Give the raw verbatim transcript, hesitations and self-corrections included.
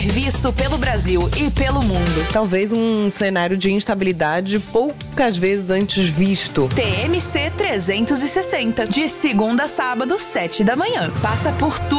Serviço pelo Brasil e pelo mundo. Talvez um cenário de instabilidade poucas vezes antes visto. T M C trezentos e sessenta, de segunda a sábado, sete da manhã. Passa por tudo.